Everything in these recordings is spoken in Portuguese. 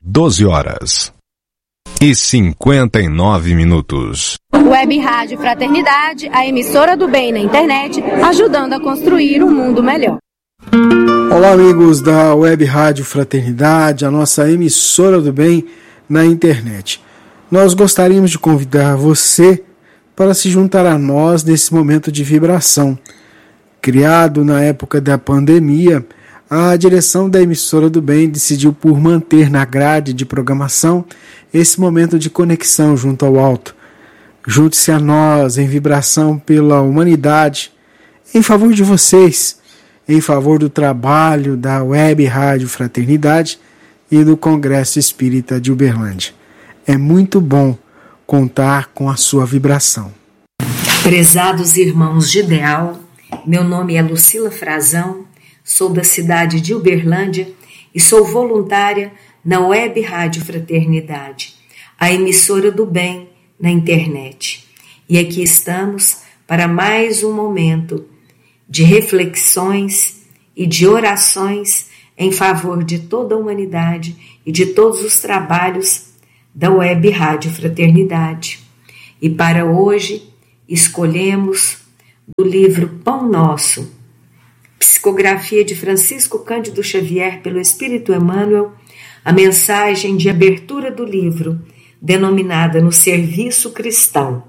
12h59. Web Rádio Fraternidade, a emissora do bem na internet, ajudando a construir um mundo melhor. Olá, amigos da Web Rádio Fraternidade, a nossa emissora do bem na internet. Nós gostaríamos de convidar você para se juntar a nós nesse momento de vibração. Criado na época da pandemia, a direção da emissora do bem decidiu por manter na grade de programação esse momento de conexão junto ao alto. Junte-se a nós em vibração pela humanidade, em favor de vocês, em favor do trabalho da Web Rádio Fraternidade e do Congresso Espírita de Uberlândia. É muito bom contar com a sua vibração. Prezados irmãos de ideal, meu nome é Lucila Frazão, sou da cidade de Uberlândia e sou voluntária na Web Rádio Fraternidade, a emissora do bem na internet. E aqui estamos para mais um momento de reflexões e de orações em favor de toda a humanidade e de todos os trabalhos da Web Rádio Fraternidade. E para hoje escolhemos do livro Pão Nosso, psicografia de Francisco Cândido Xavier pelo Espírito Emmanuel, a mensagem de abertura do livro, denominada No Serviço Cristão.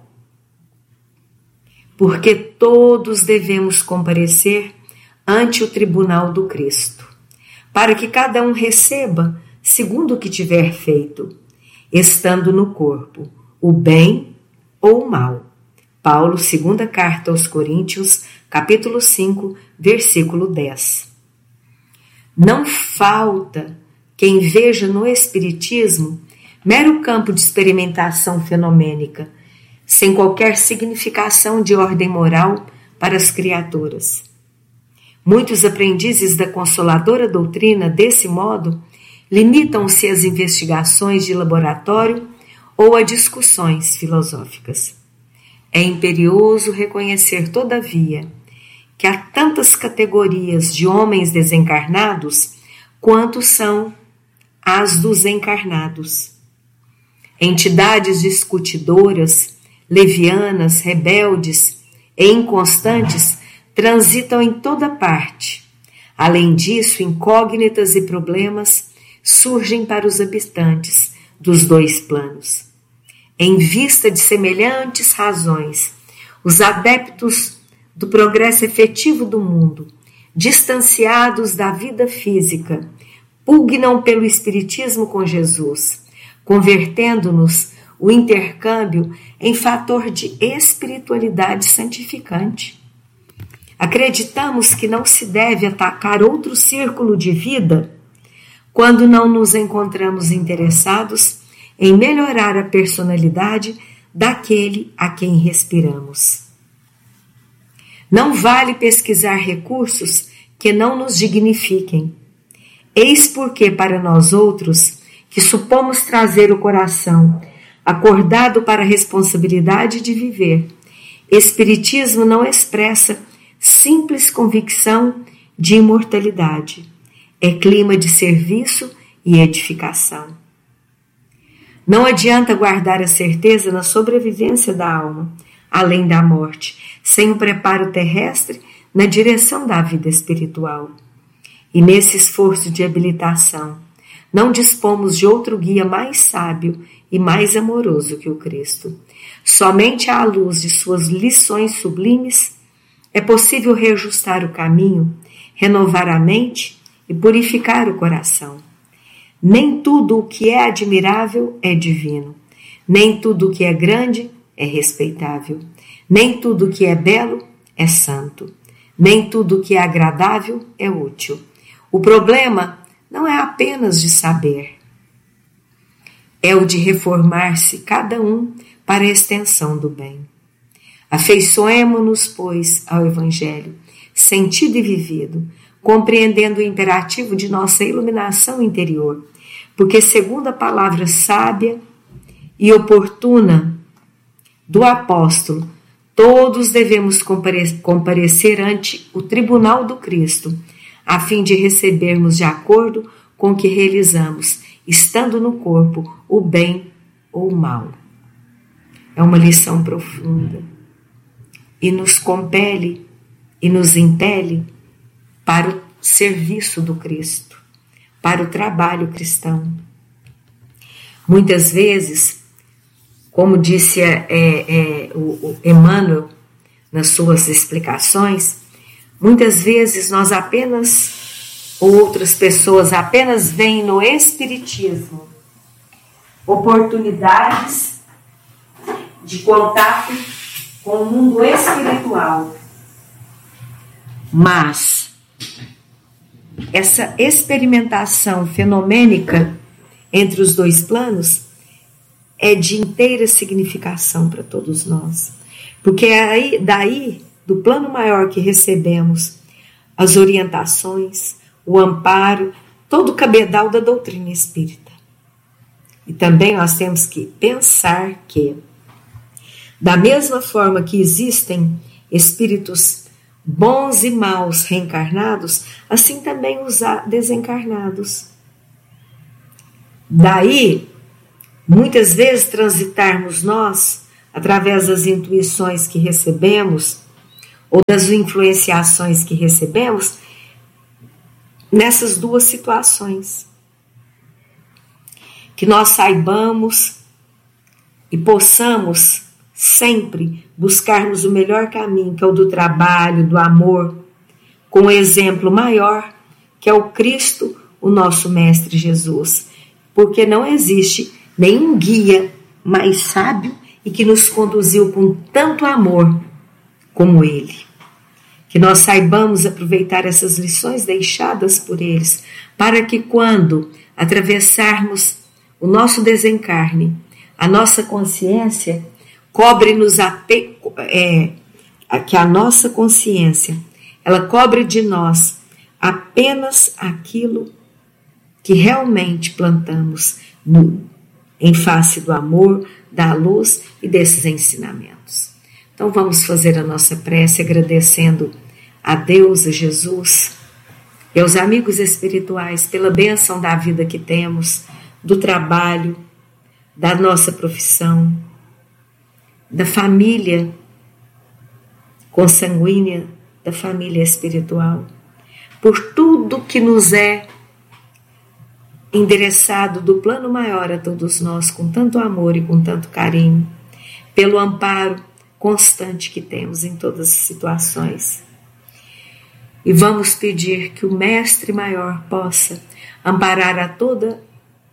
Porque todos devemos comparecer ante o tribunal do Cristo, para que cada um receba segundo o que tiver feito, estando no corpo, o bem ou o mal. Paulo, segunda carta aos Coríntios, capítulo 5, versículo 10. Não falta quem veja no Espiritismo mero campo de experimentação fenomênica, sem qualquer significação de ordem moral para as criaturas. Muitos aprendizes da consoladora doutrina, desse modo, limitam-se às investigações de laboratório ou a discussões filosóficas. É imperioso reconhecer, todavia, que há tantas categorias de homens desencarnados quanto são as dos encarnados. Entidades discutidoras, levianas, rebeldes e inconstantes transitam em toda parte. Além disso, incógnitas e problemas surgem para os habitantes dos dois planos. Em vista de semelhantes razões, os adeptos do progresso efetivo do mundo, distanciados da vida física, pugnam pelo espiritismo com Jesus, convertendo-nos o intercâmbio em fator de espiritualidade santificante. Acreditamos que não se deve atacar outro círculo de vida quando não nos encontramos interessados em melhorar a personalidade daquele a quem respiramos. Não vale pesquisar recursos que não nos dignifiquem. Eis porque, para nós outros, que supomos trazer o coração acordado para a responsabilidade de viver, Espiritismo não expressa simples convicção de imortalidade. É clima de serviço e edificação. Não adianta guardar a certeza na sobrevivência da alma, além da morte, sem o preparo terrestre na direção da vida espiritual. E nesse esforço de habilitação, não dispomos de outro guia mais sábio e mais amoroso que o Cristo. Somente à luz de suas lições sublimes é possível reajustar o caminho, renovar a mente e purificar o coração. Nem tudo o que é admirável é divino, nem tudo o que é grande é respeitável, nem tudo o que é belo é santo, nem tudo o que é agradável é útil. O problema não é apenas de saber, é o de reformar-se cada um para a extensão do bem. Afeiçoemo-nos, pois, ao Evangelho, sentido e vivido, compreendendo o imperativo de nossa iluminação interior, porque, segundo a palavra sábia e oportuna do apóstolo, todos devemos comparecer ante o tribunal do Cristo, a fim de recebermos de acordo com o que realizamos estando no corpo, o bem ou o mal. É uma lição profunda e nos compele e nos impele para o serviço do Cristo, para o trabalho cristão. Muitas vezes, como disse o Emmanuel nas suas explicações, muitas vezes nós apenas, ou outras pessoas apenas veem no Espiritismo oportunidades de contato com o mundo espiritual. Mas essa experimentação fenomênica entre os dois planos é de inteira significação para todos nós. Porque é daí, do plano maior que recebemos as orientações, o amparo, todo o cabedal da doutrina espírita. E também nós temos que pensar que, da mesma forma que existem espíritos bons e maus reencarnados, assim também os desencarnados. Daí, muitas vezes transitarmos nós, através das intuições que recebemos, ou das influenciações que recebemos, nessas duas situações. Que nós saibamos e possamos sempre buscarmos o melhor caminho, que é o do trabalho, do amor, com o exemplo maior, que é o Cristo, o nosso Mestre Jesus. Porque não existe nenhum guia mais sábio e que nos conduziu com tanto amor como Ele. Que nós saibamos aproveitar essas lições deixadas por eles, para que quando atravessarmos o nosso desencarne, a nossa consciência cobre-nos que a nossa consciência, ela cobre de nós apenas aquilo que realmente plantamos em face do amor, da luz e desses ensinamentos. Então vamos fazer a nossa prece agradecendo a Deus, a Jesus e aos amigos espirituais pela bênção da vida que temos, do trabalho, da nossa profissão, da família consanguínea, da família espiritual, por tudo que nos é endereçado do plano maior a todos nós, com tanto amor e com tanto carinho, pelo amparo constante que temos em todas as situações. E vamos pedir que o Mestre Maior possa amparar a toda a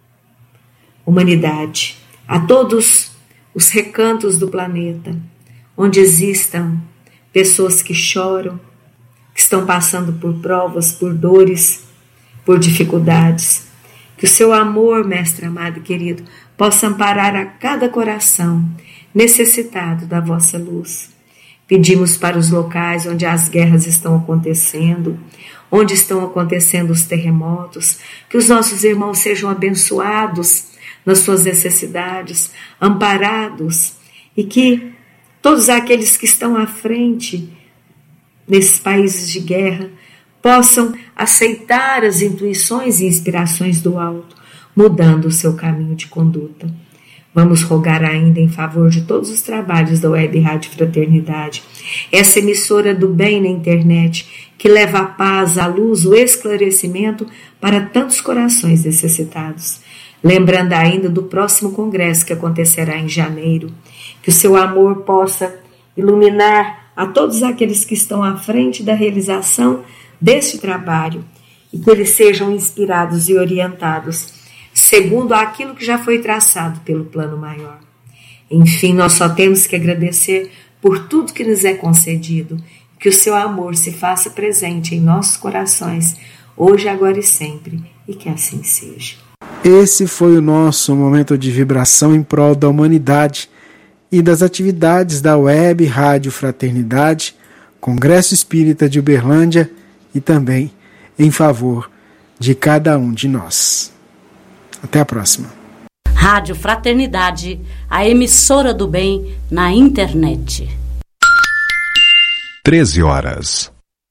humanidade, a todos os recantos do planeta, onde existam pessoas que choram, que estão passando por provas, por dores, por dificuldades. Que o seu amor, Mestre amado e querido, possa amparar a cada coração necessitado da vossa luz. Pedimos para os locais onde as guerras estão acontecendo, onde estão acontecendo os terremotos, que os nossos irmãos sejam abençoados nas suas necessidades, amparados, e que todos aqueles que estão à frente nesses países de guerra possam aceitar as intuições e inspirações do alto, mudando o seu caminho de conduta. Vamos rogar ainda em favor de todos os trabalhos da Web Rádio Fraternidade, essa emissora do bem na internet, que leva a paz, a luz, o esclarecimento para tantos corações necessitados. Lembrando ainda do próximo congresso que acontecerá em janeiro, que o seu amor possa iluminar a todos aqueles que estão à frente da realização deste trabalho e que eles sejam inspirados e orientados segundo aquilo que já foi traçado pelo plano maior. Enfim, nós só temos que agradecer por tudo que nos é concedido, que o seu amor se faça presente em nossos corações, hoje, agora e sempre, e que assim seja. Esse foi o nosso momento de vibração em prol da humanidade e das atividades da Web Rádio Fraternidade, Congresso Espírita de Uberlândia e também em favor de cada um de nós. Até a próxima. Rádio Fraternidade, a emissora do bem na internet. 13 horas.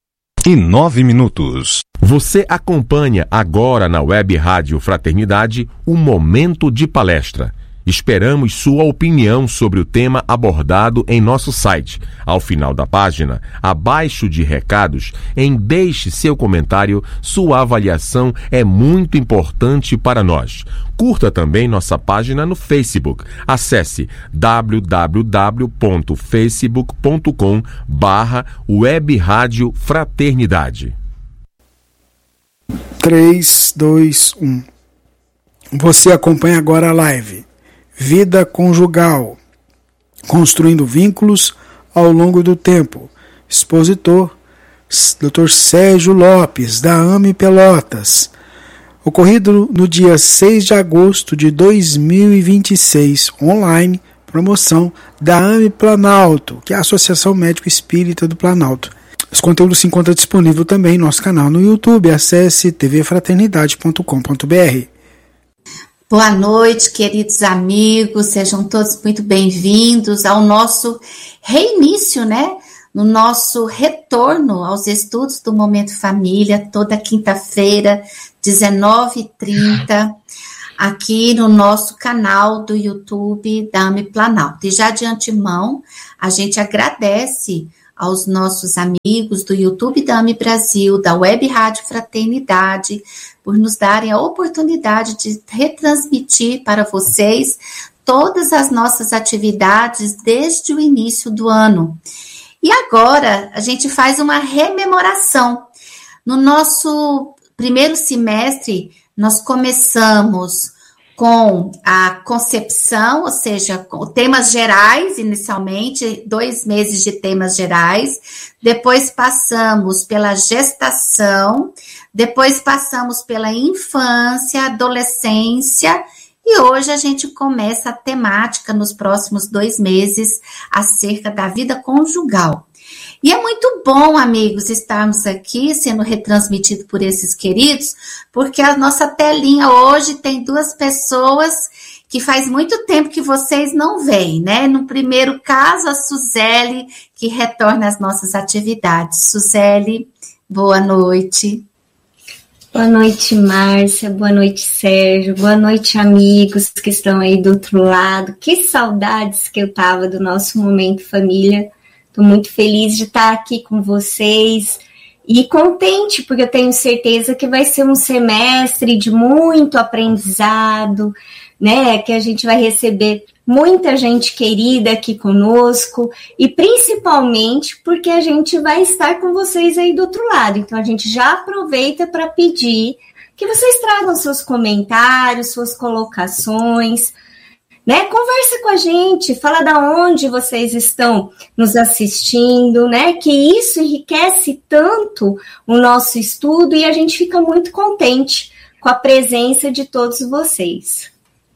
6h09. Você acompanha agora na Web Rádio Fraternidade um momento de palestra. Esperamos sua opinião sobre o tema abordado em nosso site. Ao final da página, abaixo de recados, deixe seu comentário. Sua avaliação é muito importante para nós. Curta também nossa página no Facebook. Acesse www.facebook.com/Web Rádio Fraternidade. 3, 2, 1. Você acompanha agora a live Vida Conjugal, Construindo Vínculos ao Longo do Tempo. Expositor, Dr. Sérgio Lopes, da AME Pelotas. Ocorrido no dia 6 de agosto de 2026, online, promoção da AME Planalto, que é a Associação Médico Espírita do Planalto. Esse conteúdo se encontra disponível também em nosso canal no YouTube. Acesse tvfraternidade.com.br. Boa noite, queridos amigos, sejam todos muito bem-vindos ao nosso reinício, no nosso retorno aos estudos do Momento Família, toda quinta-feira, 19h30, aqui no nosso canal do YouTube da AME Planalto. E já de antemão, a gente agradece aos nossos amigos do YouTube da AME Brasil, da Web Rádio Fraternidade, por nos darem a oportunidade de retransmitir para vocês todas as nossas atividades desde o início do ano. E agora a gente faz uma rememoração. No nosso primeiro semestre, nós começamos com a concepção, ou seja, com temas gerais, inicialmente, 2 meses de temas gerais, depois passamos pela gestação, depois passamos pela infância, adolescência, e hoje a gente começa a temática nos próximos 2 meses acerca da vida conjugal. E é muito bom, amigos, estarmos aqui sendo retransmitido por esses queridos, porque a nossa telinha hoje tem 2 pessoas que faz muito tempo que vocês não veem, No primeiro caso, a Suzele, que retorna às nossas atividades. Suzele, boa noite. Boa noite, Márcia, boa noite, Sérgio, boa noite, amigos que estão aí do outro lado. Que saudades que eu tava do nosso Momento Família. Estou muito feliz de estar aqui com vocês e contente, porque eu tenho certeza que vai ser um semestre de muito aprendizado, que a gente vai receber muita gente querida aqui conosco e principalmente porque a gente vai estar com vocês aí do outro lado. Então, a gente já aproveita para pedir que vocês tragam seus comentários, suas colocações, Conversa com a gente, fala da onde vocês estão nos assistindo, que isso enriquece tanto o nosso estudo e a gente fica muito contente com a presença de todos vocês.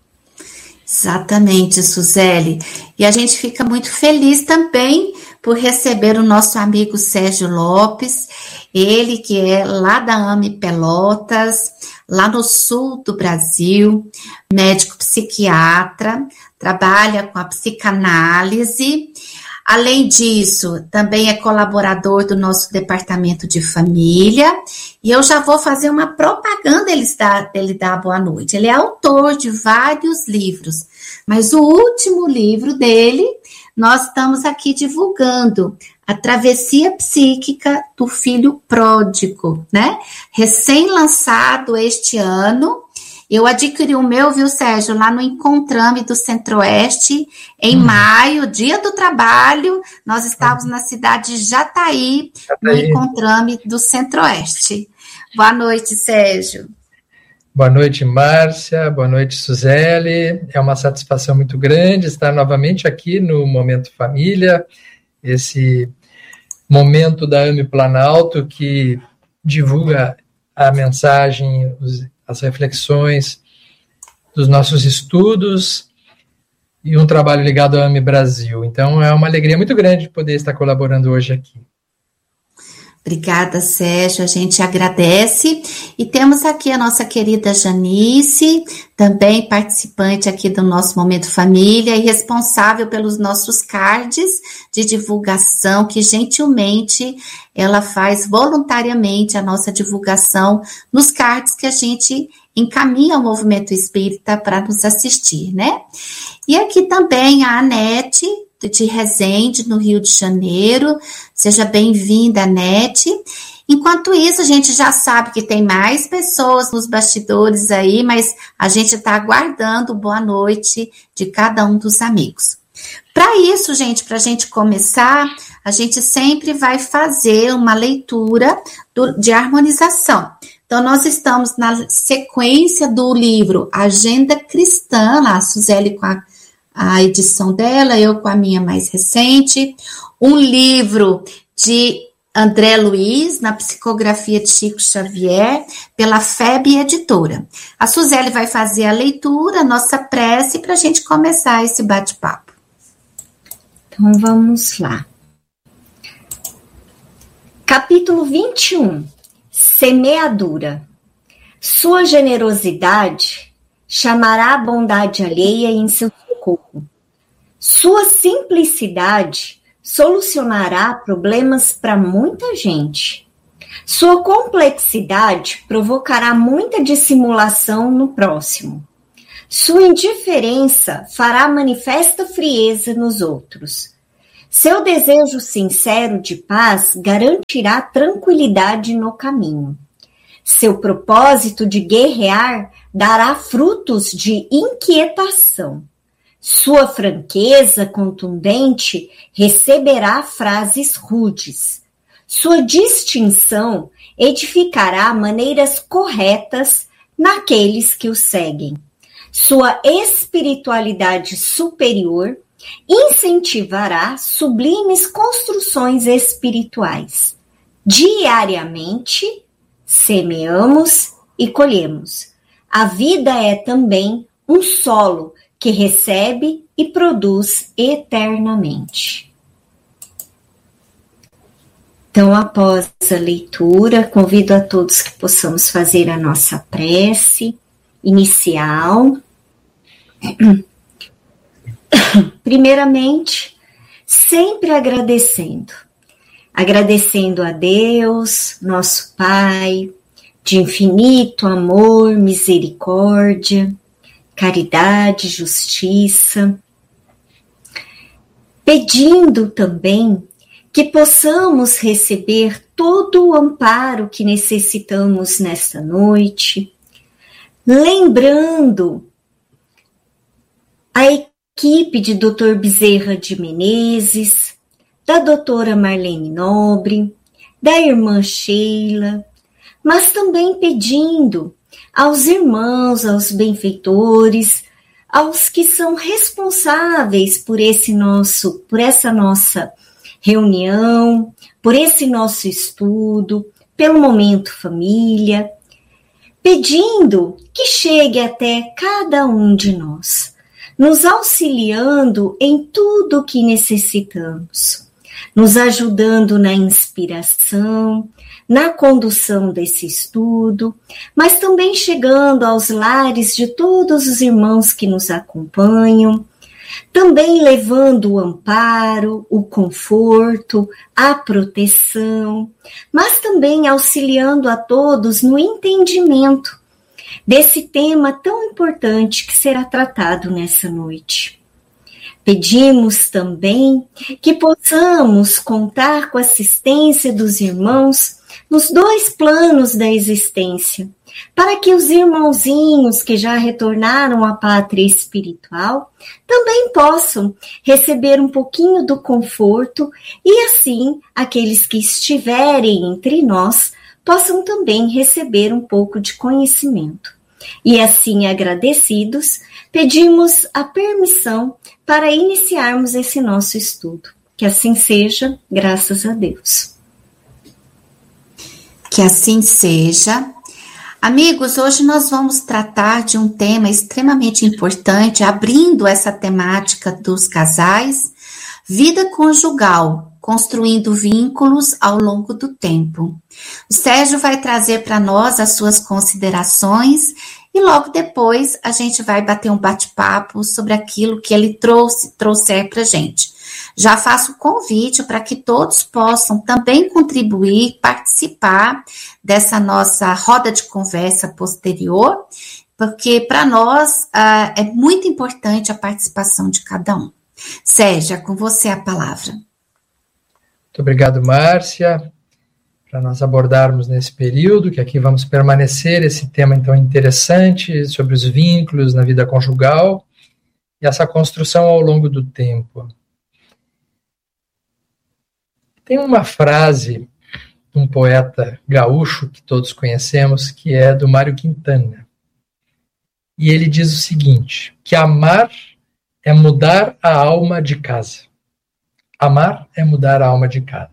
Exatamente, Suzele. E a gente fica muito feliz também por receber o nosso amigo Sérgio Lopes, ele que é lá da AME Pelotas, lá no sul do Brasil, médico psiquiatra, trabalha com a psicanálise. Além disso, também é colaborador do nosso departamento de família. E eu já vou fazer uma propaganda dele dar boa noite. Ele é autor de vários livros, mas o último livro dele, nós estamos aqui divulgando, A Travessia Psíquica do Filho Pródigo, Recém-lançado este ano. Eu adquiri o meu, viu, Sérgio, lá no Encontrame do Centro-Oeste, em maio, Dia do Trabalho. Nós estávamos na cidade de Jataí, no Encontrame do Centro-Oeste. Boa noite, Sérgio. Boa noite, Márcia. Boa noite, Suzele. É uma satisfação muito grande estar novamente aqui no Momento Família, esse momento da AME Planalto que divulga a mensagem, as reflexões dos nossos estudos e um trabalho ligado à AME Brasil. Então, é uma alegria muito grande poder estar colaborando hoje aqui. Obrigada, Sérgio, a gente agradece. E temos aqui a nossa querida Janice, também participante aqui do nosso Momento Família e responsável pelos nossos cards de divulgação, que gentilmente ela faz voluntariamente a nossa divulgação nos cards que a gente encaminha ao Movimento Espírita para nos assistir, né? E aqui também a Anete, de Resende, no Rio de Janeiro. Seja bem-vinda, Anete. Enquanto isso, a gente já sabe que tem mais pessoas nos bastidores aí, mas a gente está aguardando boa noite de cada um dos amigos. Para isso, gente, para a gente começar, a gente sempre vai fazer uma leitura de harmonização. Então, nós estamos na sequência do livro Agenda Cristã, lá a Suzeli com a edição dela, eu com a minha mais recente, um livro de André Luiz, na psicografia de Chico Xavier, pela FEB Editora. A Suzeli vai fazer a leitura, a nossa prece, para a gente começar esse bate-papo. Então, vamos lá. Capítulo 21. Semeadura. Sua generosidade chamará a bondade alheia em seu socorro. Sua simplicidade solucionará problemas para muita gente. Sua complexidade provocará muita dissimulação no próximo. Sua indiferença fará manifesta frieza nos outros. Seu desejo sincero de paz garantirá tranquilidade no caminho. Seu propósito de guerrear dará frutos de inquietação. Sua franqueza contundente receberá frases rudes. Sua distinção edificará maneiras corretas naqueles que o seguem. Sua espiritualidade superior incentivará sublimes construções espirituais. Diariamente, semeamos e colhemos. A vida é também um solo que recebe e produz eternamente. Então, após a leitura, convido a todos que possamos fazer a nossa prece inicial. Primeiramente, sempre agradecendo a Deus, nosso Pai, de infinito amor, misericórdia, caridade, justiça, pedindo também que possamos receber todo o amparo que necessitamos nesta noite, lembrando a equipe de Dr. Bezerra de Menezes, da doutora Marlene Nobre, da irmã Sheila, mas também pedindo aos irmãos, aos benfeitores, aos que são responsáveis por essa nossa reunião, por esse nosso estudo, pelo Momento Família, pedindo que chegue até cada um de nós, nos auxiliando em tudo o que necessitamos, nos ajudando na inspiração, na condução desse estudo, mas também chegando aos lares de todos os irmãos que nos acompanham, também levando o amparo, o conforto, a proteção, mas também auxiliando a todos no entendimento desse tema tão importante que será tratado nessa noite. Pedimos também que possamos contar com a assistência dos irmãos nos dois planos da existência, para que os irmãozinhos que já retornaram à pátria espiritual também possam receber um pouquinho do conforto e assim aqueles que estiverem entre nós possam também receber um pouco de conhecimento. E assim, agradecidos, pedimos a permissão para iniciarmos esse nosso estudo. Que assim seja, graças a Deus. Que assim seja. Amigos, hoje nós vamos tratar de um tema extremamente importante, abrindo essa temática dos casais, vida conjugal, construindo vínculos ao longo do tempo. O Sérgio vai trazer para nós as suas considerações e logo depois a gente vai bater um bate-papo sobre aquilo que ele trouxer para a gente. Já faço o convite para que todos possam também contribuir, participar dessa nossa roda de conversa posterior, porque para nós é muito importante a participação de cada um. Sérgio, é com você a palavra. Muito obrigado, Márcia, para nós abordarmos nesse período, que aqui vamos permanecer, esse tema então interessante sobre os vínculos na vida conjugal e essa construção ao longo do tempo. Tem uma frase de um poeta gaúcho que todos conhecemos, que é do Mário Quintana. E ele diz o seguinte, que amar é mudar a alma de casa. Amar é mudar a alma de casa.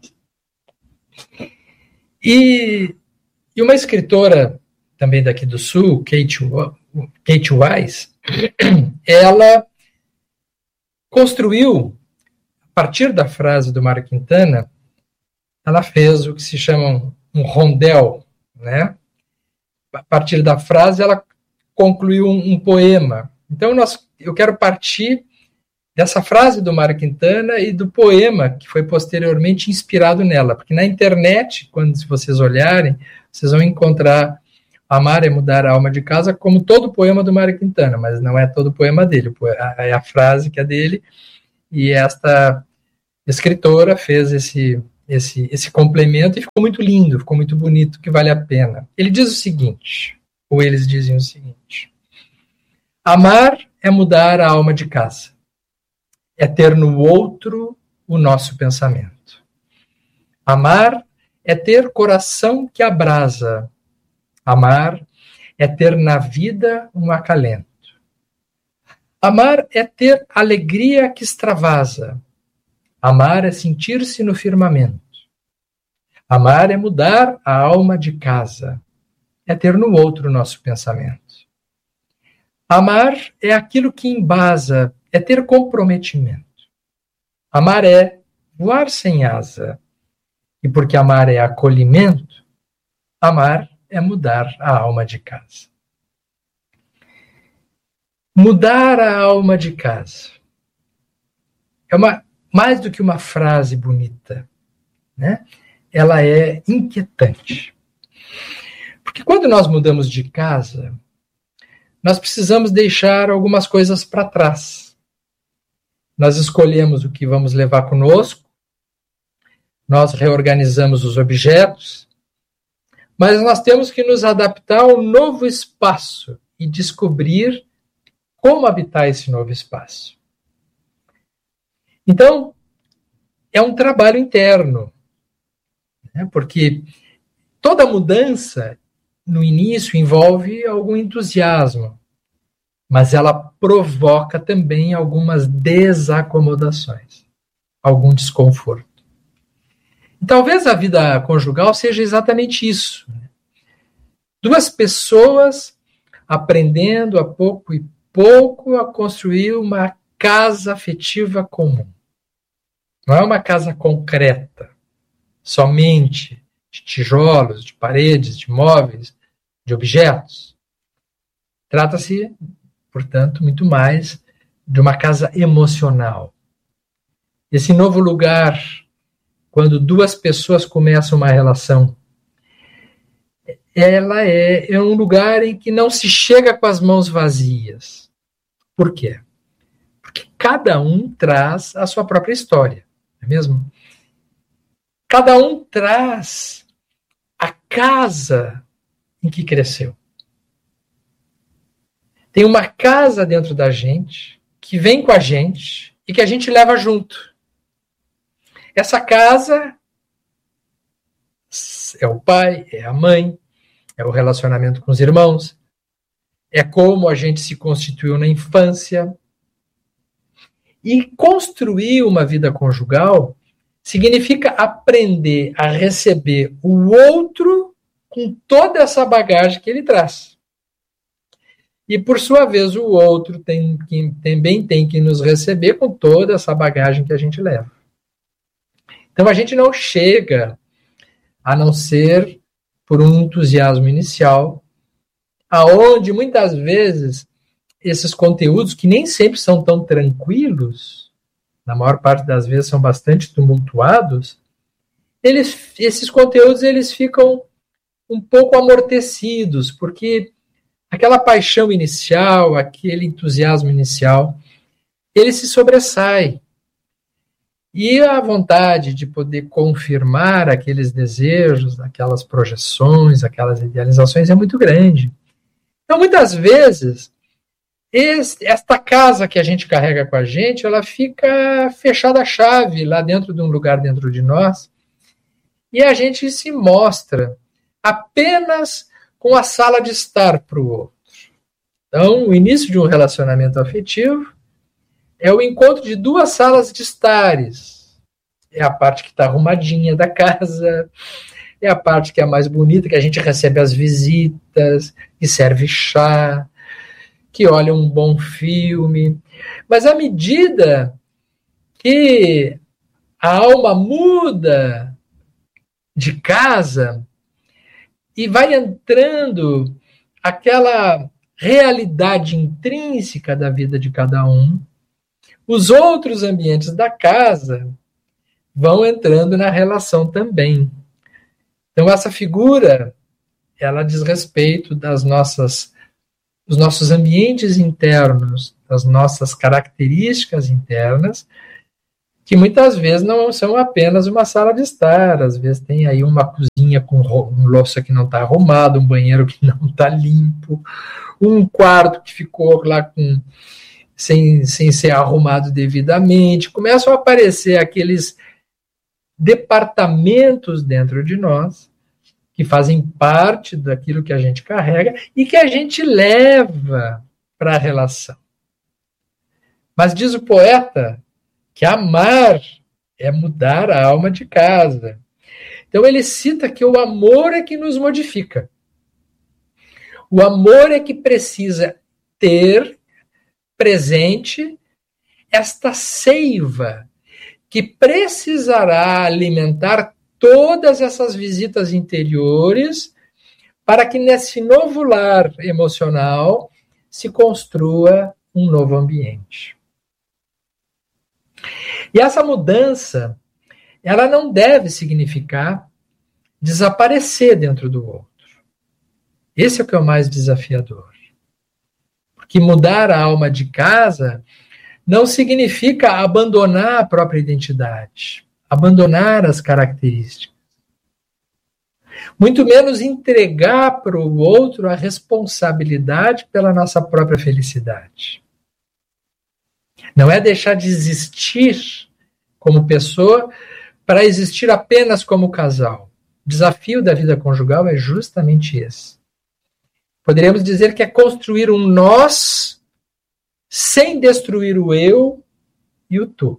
E uma escritora também daqui do Sul, Kate Wise, ela construiu, a partir da frase do Mário Quintana, ela fez o que se chama um rondel, né? A partir da frase, ela concluiu um poema. Então, eu quero partir dessa frase do Mário Quintana e do poema que foi posteriormente inspirado nela, porque na internet, se vocês olharem, vocês vão encontrar Amar é mudar a alma de casa como todo o poema do Mário Quintana, mas não é todo o poema dele, é a frase que é dele, e esta escritora fez esse complemento e ficou muito lindo, ficou muito bonito, que vale a pena. Ele diz o seguinte, ou eles dizem o seguinte: amar é mudar a alma de casa, é ter no outro o nosso pensamento. Amar é ter coração que abrasa. Amar é ter na vida um acalento. Amar é ter alegria que extravasa. Amar é sentir-se no firmamento. Amar é mudar a alma de casa. É ter no outro o nosso pensamento. Amar é aquilo que embasa, é ter comprometimento. Amar é voar sem asa. E porque amar é acolhimento, amar é mudar a alma de casa. Mudar a alma de casa é mais do que uma frase bonita, né? Ela é inquietante. Porque quando nós mudamos de casa, nós precisamos deixar algumas coisas para trás. Nós escolhemos o que vamos levar conosco, nós reorganizamos os objetos, mas nós temos que nos adaptar ao novo espaço e descobrir como habitar esse novo espaço. Então, é um trabalho interno, né? Porque toda mudança, no início, envolve algum entusiasmo, mas ela provoca também algumas desacomodações, algum desconforto. E talvez a vida conjugal seja exatamente isso. Duas pessoas aprendendo a pouco e pouco a construir uma casa afetiva comum. Não é uma casa concreta, somente de tijolos, de paredes, de móveis, de objetos. Trata-se, portanto, muito mais de uma casa emocional. Esse novo lugar, quando duas pessoas começam uma relação, ela é um lugar em que não se chega com as mãos vazias. Por quê? Porque cada um traz a sua própria história, não é mesmo? Cada um traz a casa em que cresceu. Tem uma casa dentro da gente, que vem com a gente e que a gente leva junto. Essa casa é o pai, é a mãe, é o relacionamento com os irmãos, é como a gente se constituiu na infância. E construir uma vida conjugal significa aprender a receber o outro com toda essa bagagem que ele traz. E, por sua vez, o outro também tem que nos receber com toda essa bagagem que a gente leva. Então a gente não chega, a não ser por um entusiasmo inicial, aonde muitas vezes esses conteúdos, que nem sempre são tão tranquilos, na maior parte das vezes são bastante tumultuados, esses conteúdos eles ficam um pouco amortecidos, porque aquela paixão inicial, aquele entusiasmo inicial, ele se sobressai. E a vontade de poder confirmar aqueles desejos, aquelas projeções, aquelas idealizações é muito grande. Então, muitas vezes, esta casa que a gente carrega com a gente, ela fica fechada a chave lá dentro de um lugar dentro de nós, e a gente se mostra apenas com a sala de estar para o outro. Então, o início de um relacionamento afetivo é o encontro de duas salas de estares. É a parte que está arrumadinha da casa, é a parte que é a mais bonita, que a gente recebe as visitas, que serve chá, que olha um bom filme. Mas à medida que a alma muda de casa e vai entrando aquela realidade intrínseca da vida de cada um, os outros ambientes da casa vão entrando na relação também. Então, essa figura, ela diz respeito dos nossos ambientes internos, das nossas características internas, que muitas vezes não são apenas uma sala de estar, às vezes tem aí uma cozinha com louça que não está arrumada, um banheiro que não está limpo, um quarto que ficou lá sem ser arrumado devidamente. Começam a aparecer aqueles departamentos dentro de nós que fazem parte daquilo que a gente carrega e que a gente leva para a relação. Mas diz o poeta que amar é mudar a alma de casa. Então ele cita que o amor é que nos modifica. O amor é que precisa ter presente esta seiva que precisará alimentar todas essas visitas interiores para que nesse novo lar emocional se construa um novo ambiente. E essa mudança, ela não deve significar desaparecer dentro do outro. Esse é o que é o mais desafiador. Porque mudar a alma de casa não significa abandonar a própria identidade, abandonar as características. Muito menos entregar para o outro a responsabilidade pela nossa própria felicidade. Não é deixar de existir como pessoa para existir apenas como casal. O desafio da vida conjugal é justamente esse. Poderíamos dizer que é construir um nós sem destruir o eu e o tu.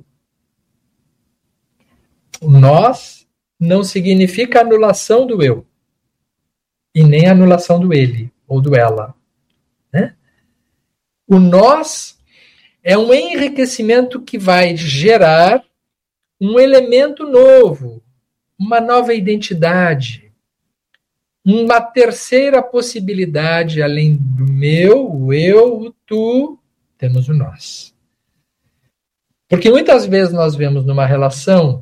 O nós não significa anulação do eu e nem anulação do ele ou do ela. Né? O nós é um enriquecimento que vai gerar um elemento novo, uma nova identidade, uma terceira possibilidade, além do meu, o eu, o tu, temos o nós. Porque muitas vezes nós vemos numa relação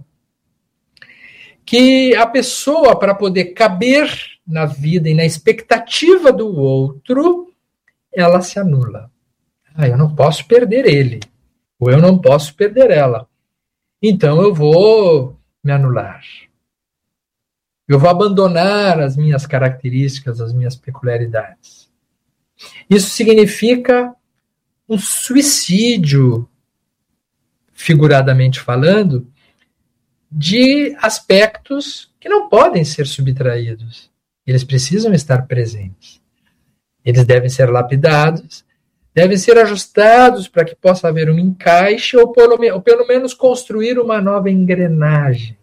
que a pessoa, para poder caber na vida e na expectativa do outro, ela se anula. Eu não posso perder ele, ou eu não posso perder ela. Então eu vou me anular. Eu vou abandonar as minhas características, as minhas peculiaridades. Isso significa um suicídio, figuradamente falando, de aspectos que não podem ser subtraídos. Eles precisam estar presentes. Eles devem ser lapidados, devem ser ajustados para que possa haver um encaixe ou pelo menos construir uma nova engrenagem.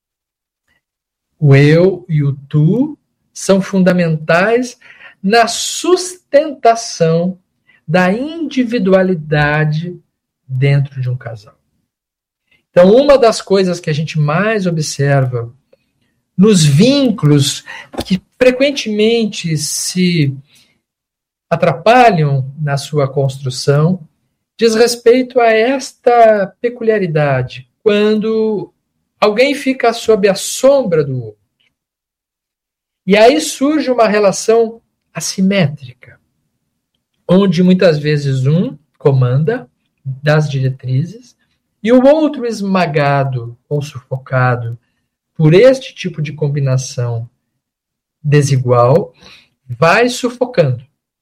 O eu e o tu são fundamentais na sustentação da individualidade dentro de um casal. Então, uma das coisas que a gente mais observa nos vínculos que frequentemente se atrapalham na sua construção diz respeito a esta peculiaridade, quando alguém fica sob a sombra do outro. E aí surge uma relação assimétrica, onde muitas vezes um comanda das diretrizes e o outro, esmagado ou sufocado por este tipo de combinação desigual, vai sufocando.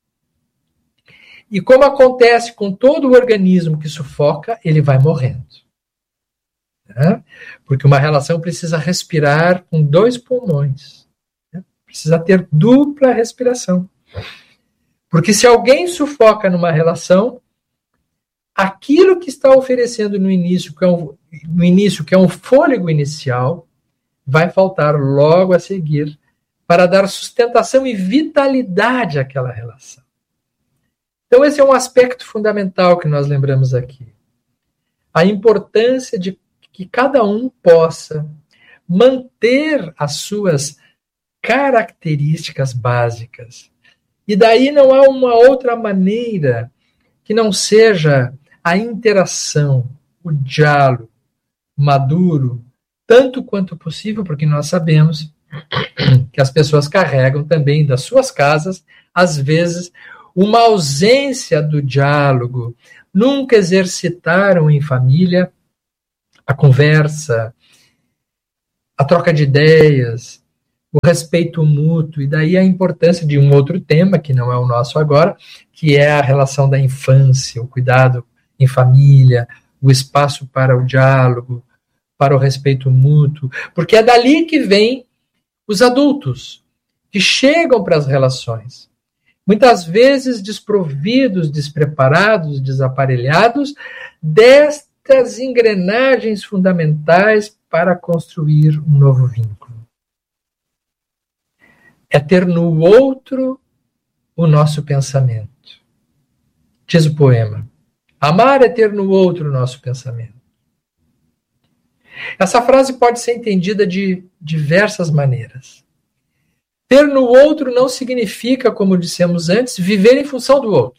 E como acontece com todo o organismo que sufoca, ele vai morrendo. Né? Porque uma relação precisa respirar com 2 pulmões. Né? Precisa ter dupla respiração. Porque se alguém sufoca numa relação, aquilo que está oferecendo no início, que é um fôlego inicial, vai faltar logo a seguir para dar sustentação e vitalidade àquela relação. Então, esse é um aspecto fundamental que nós lembramos aqui. A importância de que cada um possa manter as suas características básicas. E daí não há uma outra maneira que não seja a interação, o diálogo maduro, tanto quanto possível, porque nós sabemos que as pessoas carregam também das suas casas, às vezes, uma ausência do diálogo, nunca exercitaram em família a conversa, a troca de ideias, o respeito mútuo, e daí a importância de um outro tema, que não é o nosso agora, que é a relação da infância, o cuidado em família, o espaço para o diálogo, para o respeito mútuo, porque é dali que vem os adultos, que chegam para as relações, muitas vezes desprovidos, despreparados, desaparelhados, destas engrenagens fundamentais para construir um novo vínculo. É ter no outro o nosso pensamento. Diz o poema, amar é ter no outro o nosso pensamento. Essa frase pode ser entendida de diversas maneiras. Ter no outro não significa, como dissemos antes, viver em função do outro.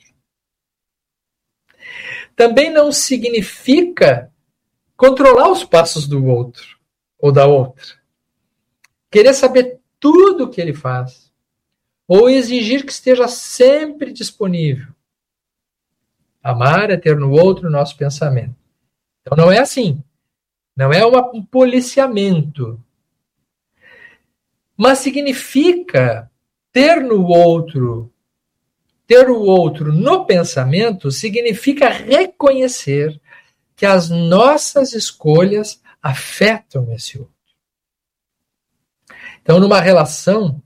Também não significa controlar os passos do outro ou da outra. Querer saber tudo o que ele faz. Ou exigir que esteja sempre disponível. Amar é ter no outro o nosso pensamento. Então não é assim. Não é um policiamento. Mas significa ter o outro no pensamento, significa reconhecer que as nossas escolhas afetam esse outro. Então, numa relação,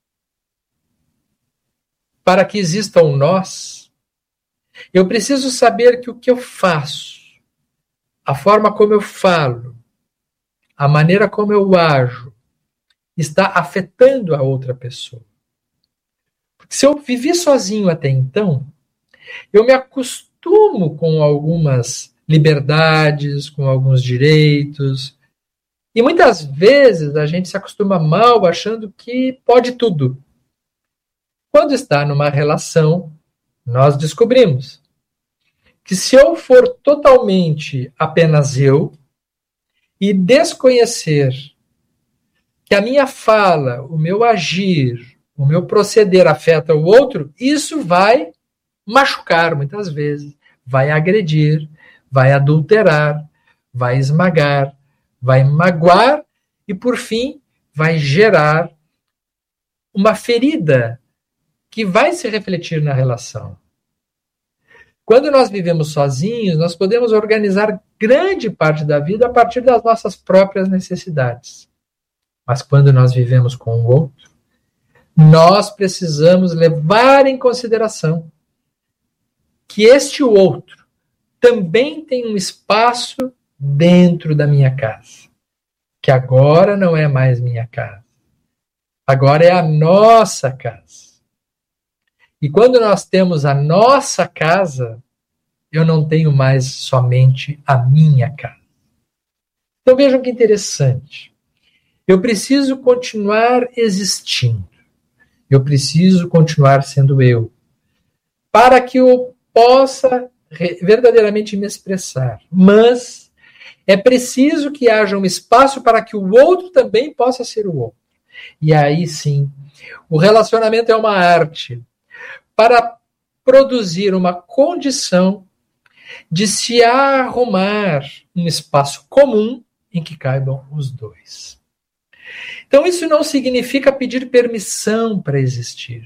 para que exista um nós, eu preciso saber que o que eu faço, a forma como eu falo, a maneira como eu ajo, está afetando a outra pessoa. Porque se eu vivi sozinho até então, eu me acostumo com algumas liberdades, com alguns direitos, e muitas vezes a gente se acostuma mal achando que pode tudo. Quando está numa relação, nós descobrimos que se eu for totalmente apenas eu e desconhecer que a minha fala, o meu agir, o meu proceder afeta o outro, isso vai machucar muitas vezes, vai agredir, vai adulterar, vai esmagar, vai magoar e, por fim, vai gerar uma ferida que vai se refletir na relação. Quando nós vivemos sozinhos, nós podemos organizar grande parte da vida a partir das nossas próprias necessidades. Mas quando nós vivemos com o outro, nós precisamos levar em consideração que este outro também tem um espaço dentro da minha casa, que agora não é mais minha casa, agora é a nossa casa. E quando nós temos a nossa casa, eu não tenho mais somente a minha casa. Então vejam que interessante. Eu preciso continuar existindo. Eu preciso continuar sendo eu. Para que eu possa verdadeiramente me expressar. Mas é preciso que haja um espaço para que o outro também possa ser o outro. E aí sim, o relacionamento é uma arte para produzir uma condição de se arrumar um espaço comum em que caibam os dois. Então isso não significa pedir permissão para existir.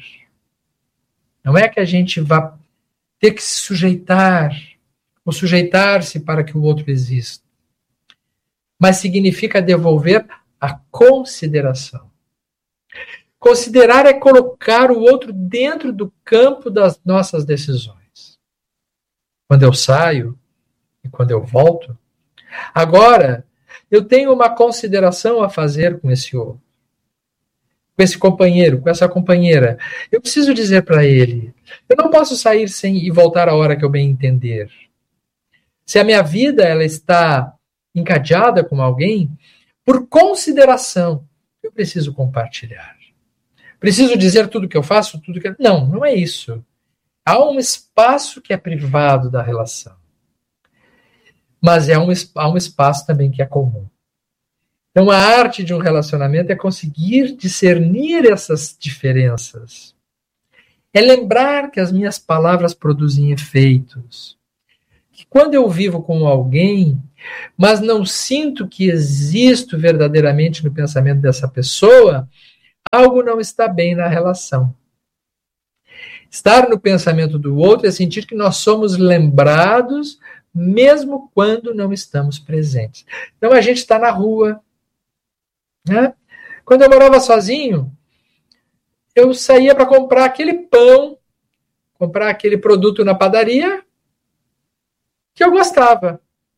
Não é que a gente vá ter que se sujeitar ou sujeitar-se para que o outro exista. Mas significa devolver a consideração. Considerar é colocar o outro dentro do campo das nossas decisões. Quando eu saio e quando eu volto, agora eu tenho uma consideração a fazer com esse outro, com esse companheiro, com essa companheira. Eu preciso dizer para ele, eu não posso sair sem e voltar a hora que eu bem entender. Se a minha vida ela está encadeada com alguém, por consideração, eu preciso compartilhar. Preciso dizer tudo que eu faço, tudo que... Não, não é isso. Há um espaço que é privado da relação. Mas há um espaço também que é comum. Então a arte de um relacionamento é conseguir discernir essas diferenças. É lembrar que as minhas palavras produzem efeitos. Que quando eu vivo com alguém, mas não sinto que existo verdadeiramente no pensamento dessa pessoa, algo não está bem na relação. Estar no pensamento do outro é sentir que nós somos lembrados mesmo quando não estamos presentes. Então a gente está na rua, né? Quando eu morava sozinho, eu saía para comprar aquele pão, comprar aquele produto na padaria que eu gostava.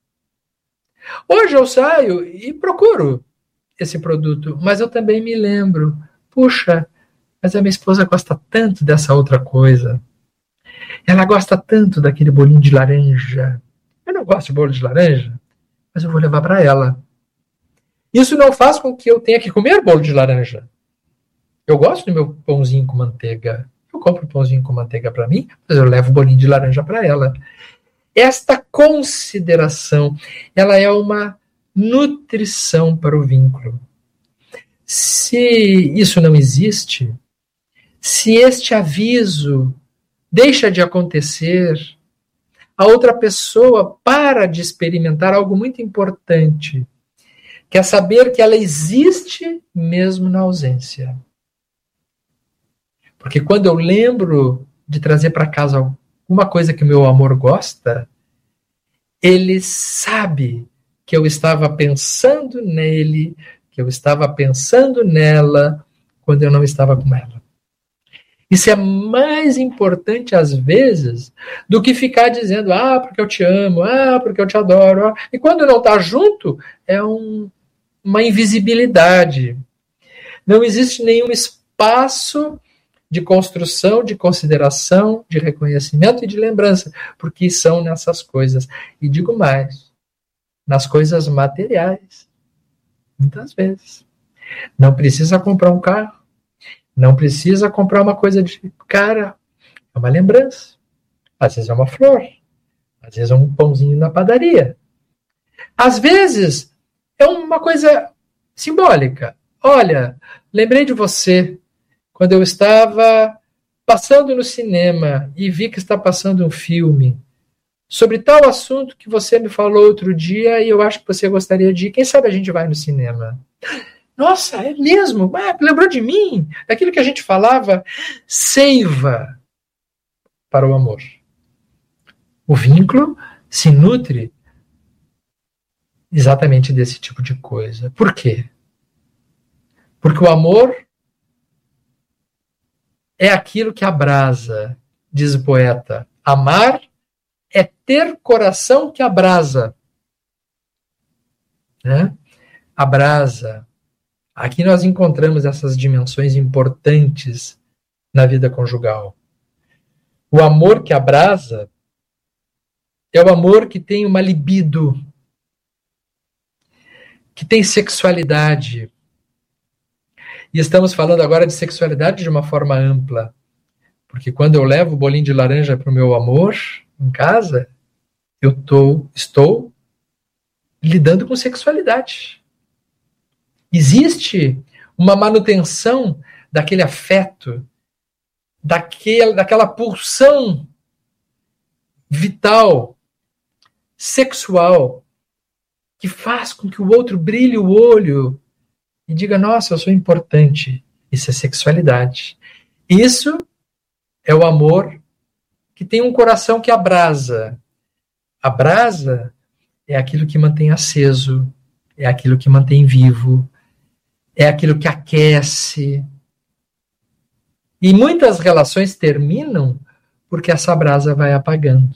Hoje eu saio e procuro esse produto, mas eu também me lembro, puxa, mas a minha esposa gosta tanto dessa outra coisa. Ela gosta tanto daquele bolinho de laranja. Eu não gosto de bolo de laranja, mas eu vou levar para ela. Isso não faz com que eu tenha que comer bolo de laranja. Eu gosto do meu pãozinho com manteiga. Eu compro pãozinho com manteiga para mim, mas eu levo o bolinho de laranja para ela. Esta consideração, ela é uma nutrição para o vínculo. Se isso não existe, se este aviso deixa de acontecer, a outra pessoa para de experimentar algo muito importante, que é saber que ela existe mesmo na ausência. Porque quando eu lembro de trazer para casa alguma coisa que o meu amor gosta, ele sabe que eu estava pensando nele, que eu estava pensando nela quando eu não estava com ela. Isso é mais importante, às vezes, do que ficar dizendo, porque eu te amo, porque eu te adoro. E quando não está junto, é uma invisibilidade. Não existe nenhum espaço de construção, de consideração, de reconhecimento e de lembrança, porque são nessas coisas. E digo mais, nas coisas materiais, muitas vezes. Não precisa comprar um carro, não precisa comprar uma coisa de cara, é uma lembrança. Às vezes é uma flor, às vezes é um pãozinho na padaria. Às vezes é uma coisa simbólica. Olha, lembrei de você quando eu estava passando no cinema e vi que está passando um filme sobre tal assunto que você me falou outro dia e eu acho que você gostaria de ir. Quem sabe a gente vai no cinema? Nossa, é mesmo? Lembrou de mim? Daquilo que a gente falava, seiva para o amor. O vínculo se nutre exatamente desse tipo de coisa. Por quê? Porque o amor é aquilo que abrasa, diz o poeta. Amar é ter coração que abrasa. Né? Abrasa. Aqui nós encontramos essas dimensões importantes na vida conjugal. O amor que abrasa é o amor que tem uma libido. que tem sexualidade. E estamos falando agora de sexualidade de uma forma ampla. Porque quando eu levo o bolinho de laranja para o meu amor em casa, eu estou lidando com sexualidade. Existe uma manutenção daquele afeto, daquela pulsão vital, sexual, que faz com que o outro brilhe o olho e diga, nossa, eu sou importante. Isso é sexualidade. Isso é o amor que tem um coração que abrasa. A brasa é aquilo que mantém aceso, é aquilo que mantém vivo, é aquilo que aquece. E muitas relações terminam porque essa brasa vai apagando.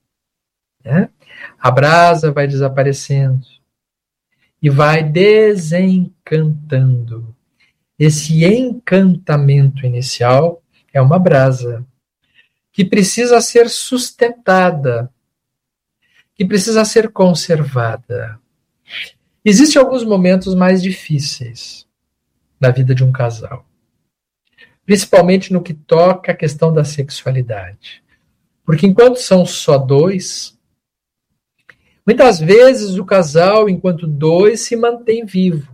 Né? A brasa vai desaparecendo e vai desencantando. Esse encantamento inicial é uma brasa que precisa ser sustentada, que precisa ser conservada. Existem alguns momentos mais difíceis na vida de um casal, principalmente no que toca à questão da sexualidade. Porque enquanto são só dois, muitas vezes o casal, enquanto dois, se mantém vivo.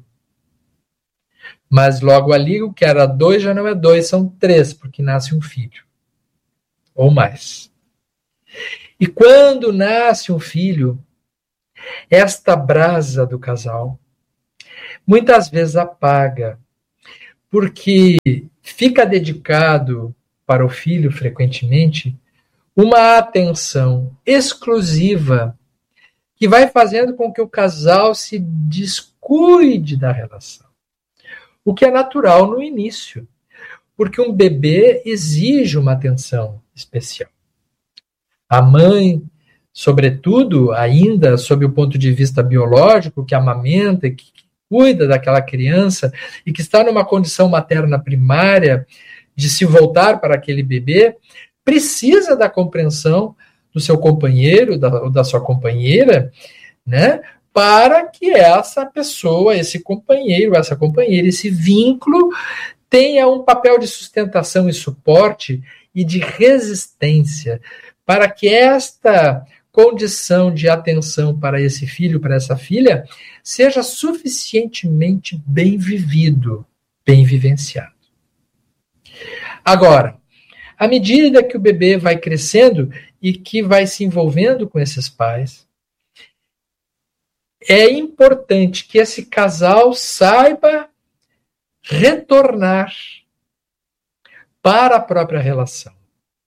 Mas logo ali, o que era dois já não é dois, são três, porque nasce um filho. Ou mais. E quando nasce um filho, esta brasa do casal muitas vezes apaga, porque fica dedicado para o filho, frequentemente, uma atenção exclusiva que vai fazendo com que o casal se descuide da relação. O que é natural no início, porque um bebê exige uma atenção especial. A mãe, sobretudo, ainda sob o ponto de vista biológico, que amamenta, que cuida daquela criança e que está numa condição materna primária de se voltar para aquele bebê, precisa da compreensão do seu companheiro ou da sua companheira, né, para que essa pessoa, esse companheiro, essa companheira, esse vínculo tenha um papel de sustentação e suporte e de resistência, para que esta condição de atenção para esse filho, para essa filha, seja suficientemente bem vivido, bem vivenciado. Agora, à medida que o bebê vai crescendo e que vai se envolvendo com esses pais, é importante que esse casal saiba retornar para a própria relação.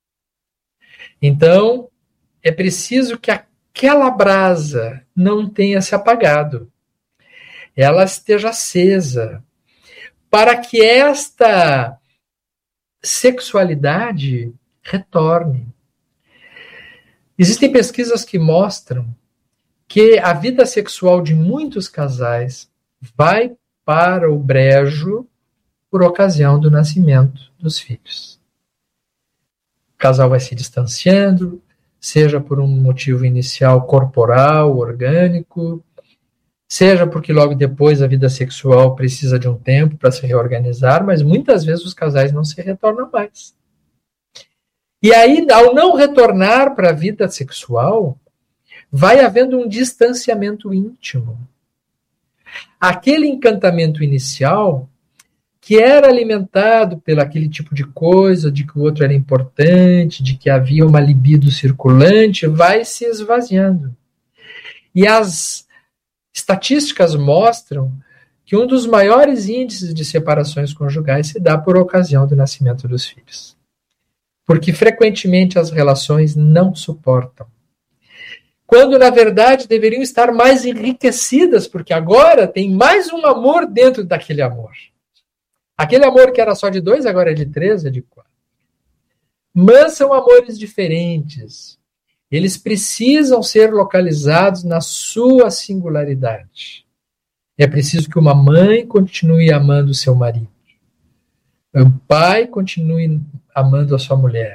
Então, é preciso que aquela brasa não tenha se apagado. Ela esteja acesa, para que esta sexualidade retorne. Existem pesquisas que mostram que a vida sexual de muitos casais vai para o brejo por ocasião do nascimento dos filhos. O casal vai se distanciando, seja por um motivo inicial corporal, orgânico, seja porque logo depois a vida sexual precisa de um tempo para se reorganizar, mas muitas vezes os casais não se retornam mais. E aí, ao não retornar para a vida sexual, vai havendo um distanciamento íntimo. Aquele encantamento inicial, que era alimentado pelo aquele tipo de coisa, de que o outro era importante, de que havia uma libido circulante, vai se esvaziando. E as estatísticas mostram que um dos maiores índices de separações conjugais se dá por ocasião do nascimento dos filhos. Porque frequentemente as relações não suportam. Quando, na verdade, deveriam estar mais enriquecidas, porque agora tem mais um amor dentro daquele amor. Aquele amor que era só de 2, agora é de 3, é de 4. Mas são amores diferentes. Eles precisam ser localizados na sua singularidade. É preciso que uma mãe continue amando o seu marido. Um pai continue amando a sua mulher.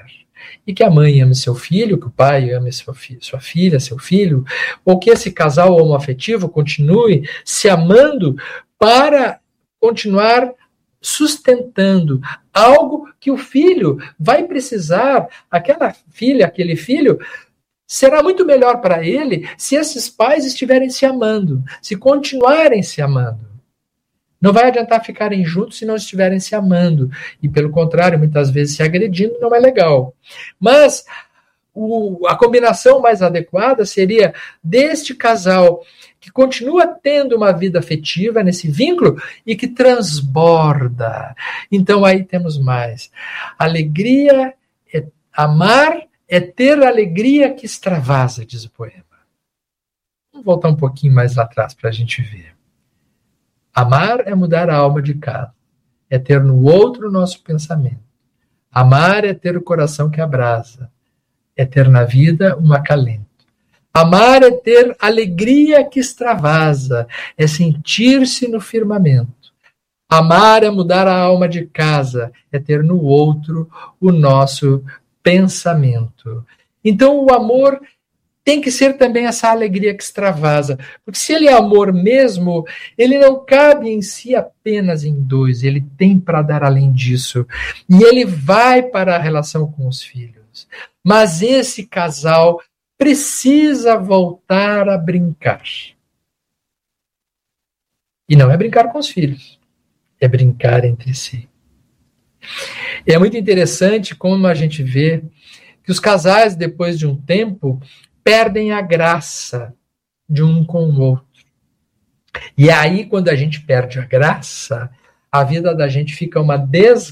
e que a mãe ame seu filho, que o pai ame sua filha, seu filho, ou que esse casal homoafetivo continue se amando para continuar sustentando algo que o filho vai precisar, aquela filha, aquele filho, será muito melhor para ele se esses pais estiverem se amando, se continuarem se amando. Não vai adiantar ficarem juntos se não estiverem se amando. E, pelo contrário, muitas vezes se agredindo não é legal. Mas a combinação mais adequada seria deste casal que continua tendo uma vida afetiva nesse vínculo e que transborda. Então, aí temos mais. Alegria, amar é ter alegria que extravasa, diz o poema. Vamos voltar um pouquinho mais lá atrás para a gente ver. Amar é mudar a alma de cada, é ter no outro o nosso pensamento. Amar é ter o coração que abrasa, é ter na vida um acalento. Amar é ter alegria que extravasa, é sentir-se no firmamento. Amar é mudar a alma de casa, é ter no outro o nosso pensamento. Então o amor tem que ser também essa alegria que extravasa. Porque se ele é amor mesmo, ele não cabe em si apenas em dois. Ele tem para dar além disso. E ele vai para a relação com os filhos. Mas esse casal precisa voltar a brincar. E não é brincar com os filhos. É brincar entre si. E é muito interessante como a gente vê que os casais, depois de um tempo, perdem a graça de um com o outro. E aí, quando a gente perde a graça, a vida da gente fica uma desgraça.